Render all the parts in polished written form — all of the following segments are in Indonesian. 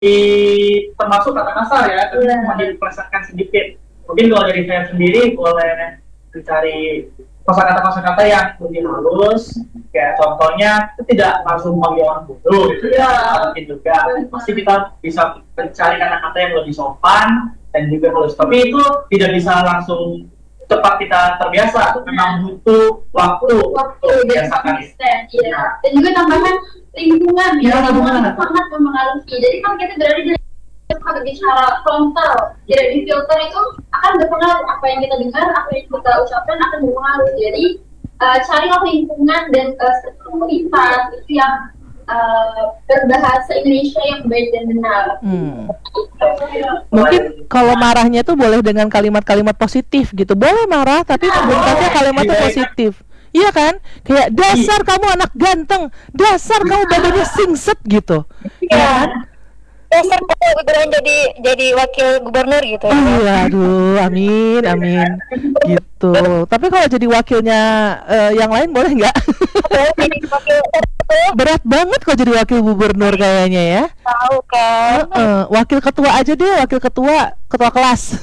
termasuk kata kasar ya, tapi cuma dipelesetkan sedikit. Mungkin kalau dari saya sendiri boleh mencari kosakata yang lebih halus, kayak contohnya tidak langsung memanggil orang bodoh gitu ya, mungkin juga pasti kita bisa mencari kata-kata yang lebih sopan dan juga halus, tapi itu tidak bisa langsung cepat kita terbiasa, memang butuh waktu dan konsisten, iya. Dan juga tambahan lingkungan ya, lingkungan sangat mempengaruhi. Jadi kalau kita berada di berbicara frontal, tidak di filter, itu akan berpengaruh. Apa yang kita dengar, apa yang kita ucapkan akan berpengaruh. Jadi carilah lingkungan dan komunitas itu yang berbahasa Indonesia yang baik dan benar. Mungkin kalau marahnya tuh boleh dengan kalimat-kalimat positif gitu. Boleh marah tapi bentuknya kalimatnya positif. Iya kan? Kayak dasar kamu anak ganteng, dasar kamu badannya singset gitu. Iya. Dasar kamu beneran jadi wakil gubernur gitu. Iya, aduh, amin, amin. Gitu. Tapi kalau jadi wakilnya yang lain boleh nggak? Jadi wakil Berat banget kok jadi wakil gubernur kayaknya ya. tahu kan. Wakil ketua aja deh, wakil ketua kelas.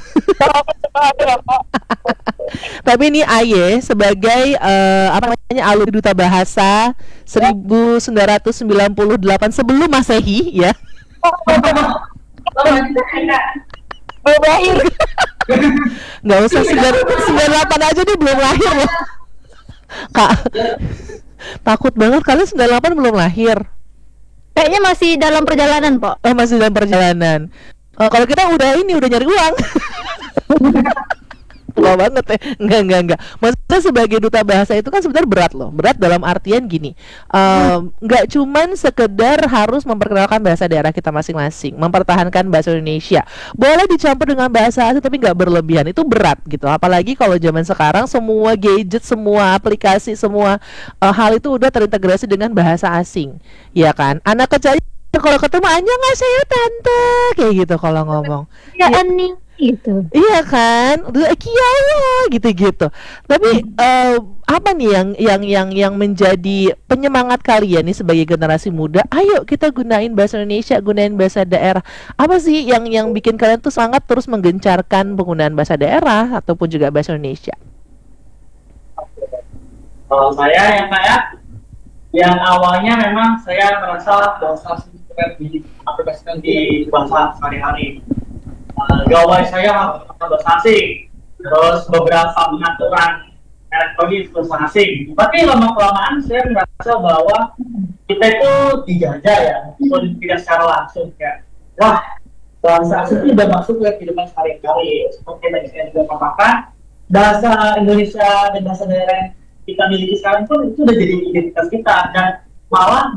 Tapi ini Aye sebagai apa namanya alumni Duta Bahasa 1998 sebelum Masehi ya. Belum lahir. Nggak usah 98 aja deh, belum lahir loh. Kak, takut banget kalian 98 belum lahir. Kayaknya masih dalam perjalanan, Pak. Oh, masih dalam perjalanan. Kalau kita udah nyari uang. Tua banget ya. Enggak. Maksudnya sebagai duta bahasa itu kan sebenarnya berat loh. Berat dalam artian gini, nggak cuman sekedar harus memperkenalkan bahasa daerah kita masing-masing, mempertahankan bahasa Indonesia. Boleh dicampur dengan bahasa asing tapi nggak berlebihan. Itu berat gitu. Apalagi kalau zaman sekarang semua gadget, semua aplikasi, semua hal itu udah terintegrasi dengan bahasa asing. Ya kan? Anak kecil kalau ketemu annyeonghaseyo tante kayak gitu kalau ngomong. Ya Ani gitu. Iya kan, udah kiawa gitu-gitu. Tapi apa nih yang menjadi penyemangat kalian nih sebagai generasi muda? Ayo kita gunain bahasa Indonesia, gunain bahasa daerah. Apa sih yang bikin kalian tuh semangat terus menggencarkan penggunaan bahasa daerah ataupun juga bahasa Indonesia? Kalau saya yang awalnya memang saya merasa bahasa diaplikasikan di bahasa sehari-hari. Gawai saya bahasa asing, terus beberapa pengaturan elektronik bahasa asing. Tapi lama-kelamaan saya merasa bahwa kita itu dijajah ya, tidak secara langsung ya. Wah, bahasa asing itu sudah masuk ke kehidupan sehari-hari. Seperti tadi saya juga katakan, bahasa Indonesia dan bahasa daerah yang kita miliki sekarang pun itu sudah jadi identitas kita, dan malah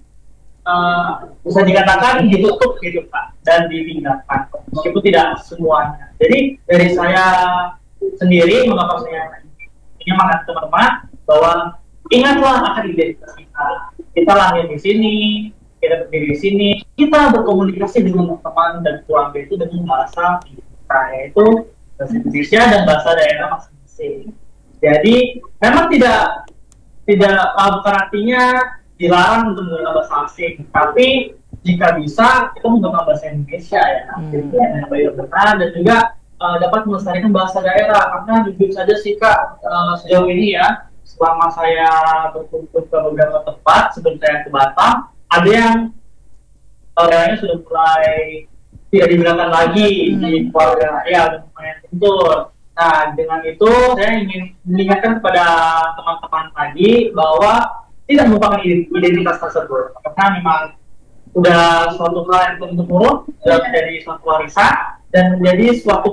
bisa dikatakan ditutup gitu Pak, dan ditinggalkan meskipun tidak semuanya. Jadi dari saya sendiri mengapa saya ingin mengatakan teman-teman bahwa ingatlah akan identitas kita. Kita lahir di sini, kita berdiri di sini, kita berkomunikasi dengan teman dan keluarga itu dengan bahasa kita, yaitu bahasa Indonesia dan bahasa daerah masing-masing. Jadi memang tidak bukan artinya dilarang untuk menggunakan bahasa asing, tapi jika bisa kita menggunakan bahasa Indonesia ya, jadi yang baik benar, dan juga dapat melestarikan bahasa daerah. Karena jujur saja sih Kak, sejauh ini ya, selama saya berkunjung ke beberapa tempat sebelum saya ke Batam, ada yang daerahnya sudah mulai tidak digunakan lagi di keluarga ya, udah lumayan lentur. Nah, dengan itu saya ingin mengingatkan kepada teman-teman tadi bahwa tidak merupakan identitas tersebut, karena memang sudah suatu hal yang turun, sudah menjadi suatu warisan dan menjadi suatu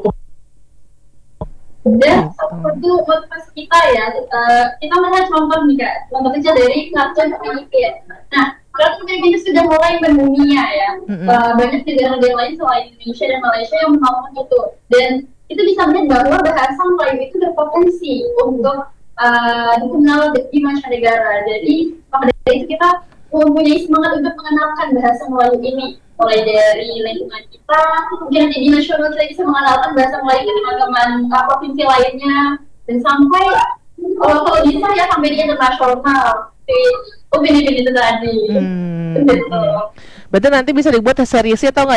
dan itu motivasi kita ya. Kita melihat contoh nih Kak, contoh kecil dari kartun Filipina. Nah, kartun Filipina sudah mulai mendunia ya. Banyak negara-negara lain selain Indonesia dan Malaysia yang melakukan itu, dan itu bisa melihat bahwa bahasa Melayu itu berpotensi untuk dikenal di mancanegara. Jadi maka dari itu kita mempunyai semangat untuk mengenalkan bahasa Melayu ini, mulai dari lingkungan kita, mungkin nanti di nasional kita bisa mengenalkan bahasa Melayu ke teman-teman provinsi lainnya, dan sampai kalau bisa ya sampai di internasional. Opini itu tadi. Berarti nanti bisa dibuat seriesnya, tau nggak?